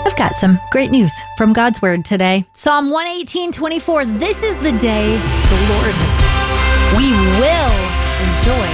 I've got some great news from God's Word today. Psalm 118:24. This is the day the Lord has made. We will rejoice